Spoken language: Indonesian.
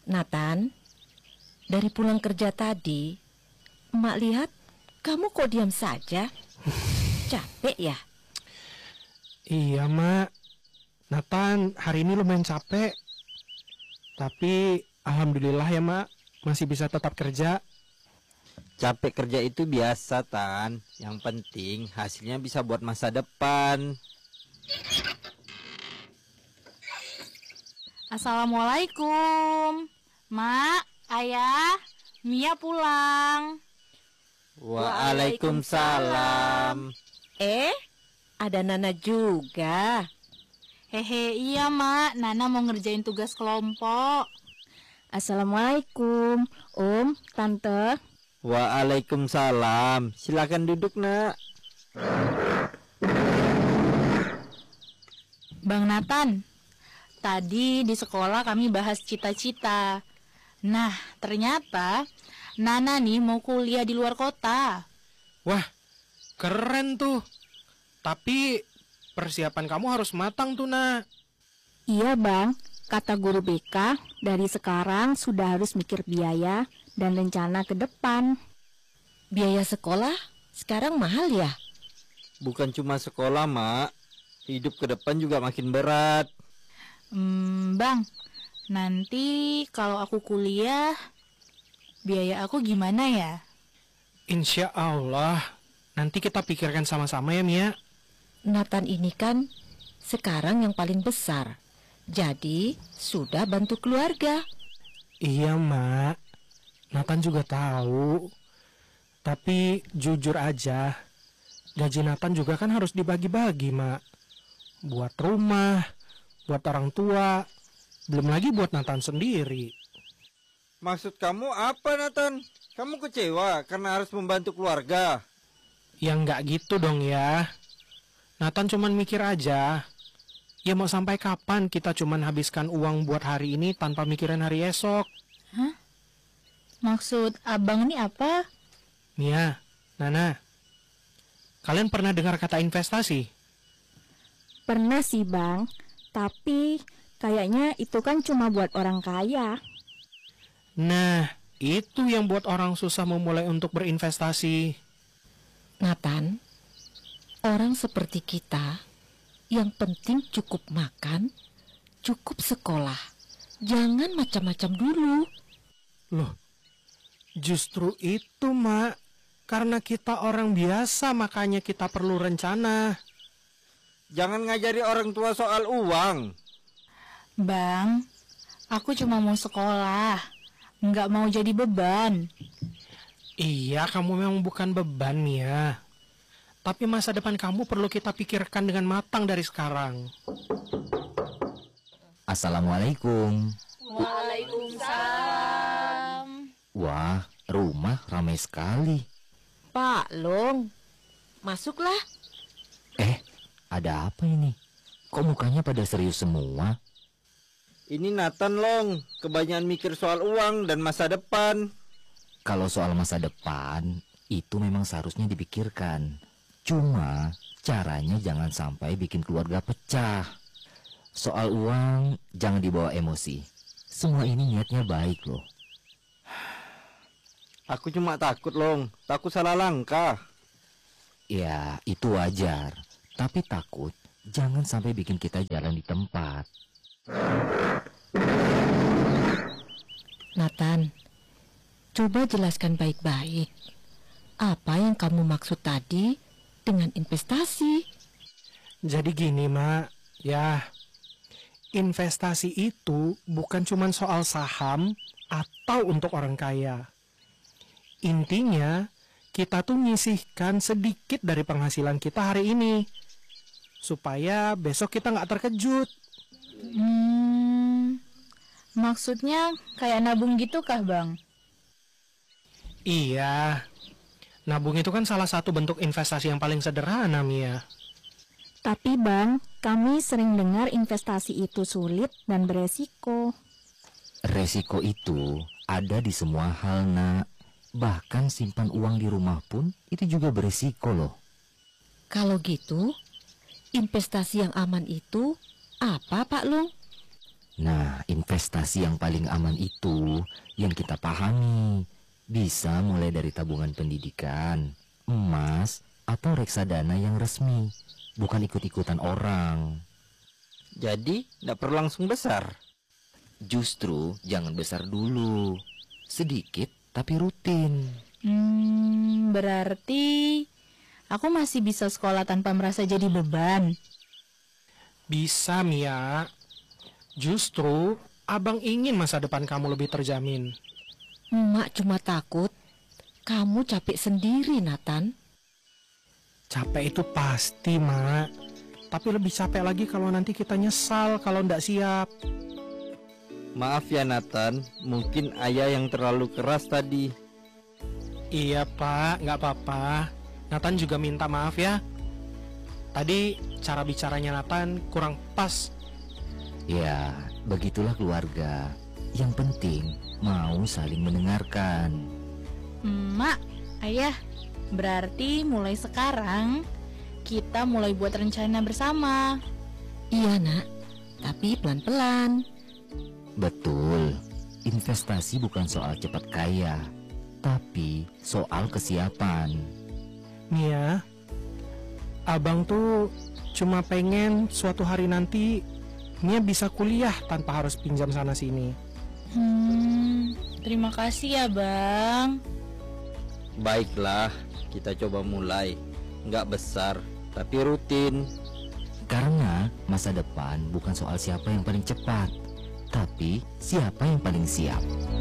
Nathan, dari pulang kerja tadi, Emak lihat kamu kok diam saja. Capek ya? Iya, Mak. Nathan, hari ini lumayan capek. Tapi alhamdulillah ya, Mak, masih bisa tetap kerja. Capek kerja itu biasa, Tan. Yang penting hasilnya bisa buat masa depan. Assalamualaikum. Mak, Ayah, Mia pulang. Waalaikumsalam. Ada Nana juga. Hehe, iya Mak, Nana mau ngerjain tugas kelompok. Assalamualaikum, Om, Tante. Waalaikumsalam. Silakan duduk, Nak. Bang Nathan, tadi di sekolah kami bahas cita-cita. Nah, ternyata Nana nih mau kuliah di luar kota. Wah, keren tuh. Tapi persiapan kamu harus matang tuh, Nak. Iya, Bang. Kata guru BK, dari sekarang sudah harus mikir biaya dan rencana ke depan. Biaya sekolah sekarang mahal ya? Bukan cuma sekolah, Mak. Hidup ke depan juga makin berat. Bang, nanti kalau aku kuliah, biaya aku gimana ya? Insya Allah, nanti kita pikirkan sama-sama ya, Mia. Nathan ini kan sekarang yang paling besar. Jadi sudah bantu keluarga. Iya, Mak. Nathan juga tahu. Tapi jujur aja, gaji Nathan juga kan harus dibagi-bagi, Mak. Buat rumah, buat orang tua, belum lagi buat Nathan sendiri. Maksud kamu apa, Nathan? Kamu kecewa karena harus membantu keluarga? Ya nggak gitu dong ya. Nathan cuman mikir aja. Ya mau sampai kapan kita cuman habiskan uang buat hari ini tanpa mikirin hari esok? Hah? Maksud abang ini apa? Mia, Nana, kalian pernah dengar kata investasi? Pernah sih, Bang. Tapi kayaknya itu kan cuma buat orang kaya. Nah, itu yang buat orang susah memulai untuk berinvestasi. Nathan, orang seperti kita, yang penting cukup makan, cukup sekolah. Jangan macam-macam dulu. Loh, justru itu, Mak. Karena kita orang biasa, makanya kita perlu rencana. Jangan ngajari orang tua soal uang. Bang, aku cuma mau sekolah, nggak mau jadi beban. Iya, kamu memang bukan beban, Mia. Tapi masa depan kamu perlu kita pikirkan dengan matang dari sekarang. Assalamualaikum. Waalaikumsalam. Wah, rumah ramai sekali. Pak Long, masuklah. Ada apa ini? Kok mukanya pada serius semua? Ini Nathan, Long. Kebanyakan mikir soal uang dan masa depan. Kalau soal masa depan, itu memang seharusnya dipikirkan. Cuma, caranya jangan sampai bikin keluarga pecah. Soal uang, jangan dibawa emosi. Semua ini niatnya baik loh. Aku cuma takut, Long. Takut salah langkah. Ya, itu wajar. Tapi takut, jangan sampai bikin kita jalan di tempat. Nathan, coba jelaskan baik-baik. Apa yang kamu maksud tadi dengan investasi? Jadi gini, Mak. Ya, investasi itu bukan cuma soal saham atau untuk orang kaya. Intinya, kita tuh nyisihkan sedikit dari penghasilan kita hari ini. Supaya besok kita nggak terkejut. Maksudnya kayak nabung gitu kah, Bang? Iya, nabung itu kan salah satu bentuk investasi yang paling sederhana, Mia. Tapi, Bang, kami sering dengar investasi itu sulit dan beresiko. Resiko itu ada di semua hal, Nak. Bahkan simpan uang di rumah pun itu juga beresiko loh. Kalau gitu, investasi yang aman itu apa, Pak Long? Nah, investasi yang paling aman itu yang kita pahami. Bisa mulai dari tabungan pendidikan, emas, atau reksadana yang resmi. Bukan ikut-ikutan orang. Jadi tidak perlu langsung besar. Justru jangan besar dulu. Sedikit tapi rutin. Berarti aku masih bisa sekolah tanpa merasa jadi beban. Bisa, Mia. Justru abang ingin masa depan kamu lebih terjamin. Mak cuma takut kamu capek sendiri, Nathan. Capek itu pasti, Mak. Tapi lebih capek lagi kalau nanti kita nyesal kalau ndak siap. Maaf ya Nathan, mungkin ayah yang terlalu keras tadi. Iya, Pak, nggak apa-apa. Nathan juga minta maaf ya. Tadi cara bicaranya Nathan kurang pas. Ya, begitulah keluarga. Yang penting mau saling mendengarkan. Mak, ayah, berarti mulai sekarang kita mulai buat rencana bersama. Iya, Nak. Tapi pelan-pelan. Betul, investasi bukan soal cepat kaya, tapi soal kesiapan. Mia, abang tuh cuma pengen suatu hari nanti Mia bisa kuliah tanpa harus pinjam sana-sini. Terima kasih ya, Bang. Baiklah, kita coba mulai. Nggak besar, tapi rutin. Karena masa depan bukan soal siapa yang paling cepat, tapi siapa yang paling siap.